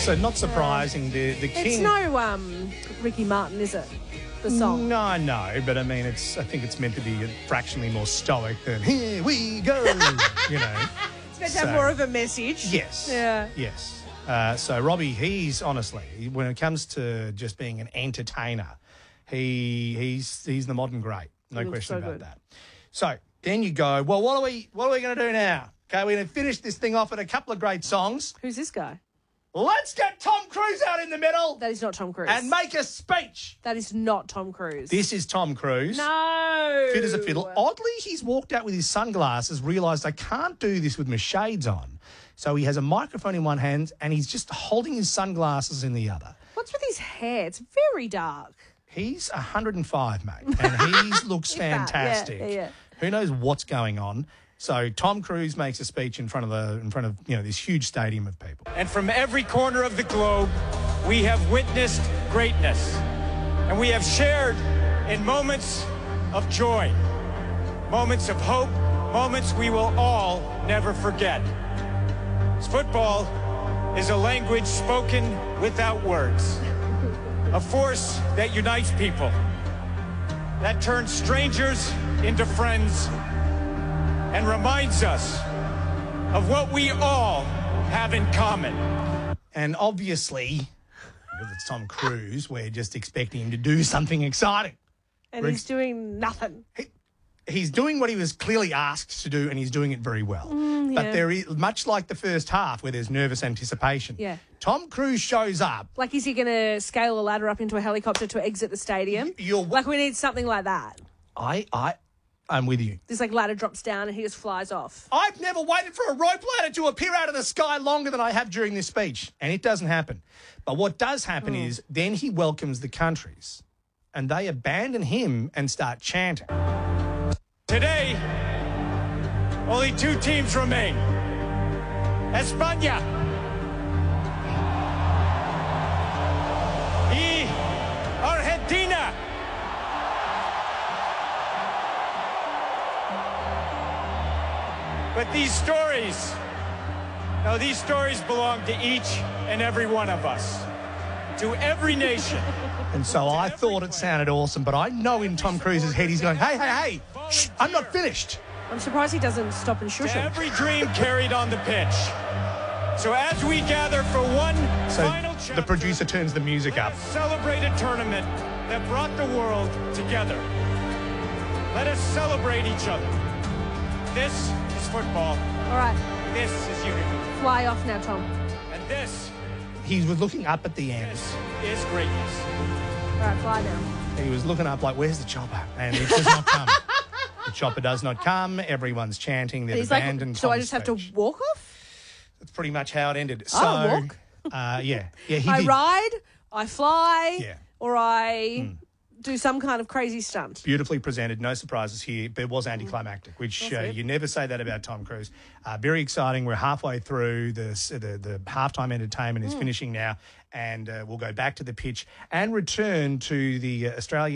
So not surprising, the king... It's no Ricky Martin, is it? The song. No, but I mean, I think it's meant to be fractionally more stoic than "Here we go," you know. It's meant to have more of a message. Yes. Yeah. Yes. So Robbie, he's honestly, when it comes to just being an entertainer, he's the modern great. No question about that. So then you go, well, what are we going to do now? Okay, we're going to finish this thing off with a couple of great songs. Who's this guy? Let's get Tom Cruise out in the middle. That is not Tom Cruise. And make a speech. That is not Tom Cruise. This is Tom Cruise. No. Fit as a fiddle. Oddly, he's walked out with his sunglasses, realised I can't do this with my shades on. So he has a microphone in one hand and he's just holding his sunglasses in the other. What's with his hair? It's very dark. He's 105, mate, and he looks fantastic. Yeah. Who knows what's going on? So Tom Cruise makes a speech in front of this huge stadium of people. And from every corner of the globe, we have witnessed greatness. And we have shared in moments of joy, moments of hope, moments we will all never forget. Football is a language spoken without words, a force that unites people, that turns strangers into friends, and reminds us of what we all have in common. And obviously, because it's Tom Cruise, we're just expecting him to do something exciting. And he's doing nothing. He's doing what he was clearly asked to do, and he's doing it very well. But there is, much like the first half where there's nervous anticipation, Tom Cruise shows up. Like, is he going to scale a ladder up into a helicopter to exit the stadium? Like, we need something like that. I'm with you. This ladder drops down and he just flies off. I've never waited for a rope ladder to appear out of the sky longer than I have during this speech, and it doesn't happen. But what does happen is then he welcomes the countries, and they abandon him and start chanting. Today, only two teams remain. España y Argentina. But these stories belong to each and every one of us, to every nation. And so I thought it sounded awesome, but I know in Tom Cruise's head he's going, hey, shh, I'm not finished. I'm surprised he doesn't stop and shush him. Every dream carried on the pitch. So as we gather for one final chapter, the producer turns the music up. Celebrate a tournament that brought the world together. Let us celebrate each other. This is football. All right. This is unity. Fly off now, Tom. And this... He was looking up at the end. This is greatness. All right, fly now. He was looking up like, where's the chopper? And it does not come. The chopper does not come. Everyone's chanting. They've abandoned so I just have to walk off? That's pretty much how it ended. Walk? Yeah. I ride, I fly, or I... do some kind of crazy stunt. Beautifully presented, no surprises here, but it was anticlimactic, which you never say that about Tom Cruise. Very exciting. We're halfway through. The halftime entertainment is finishing now, and we'll go back to the pitch and return to the Australian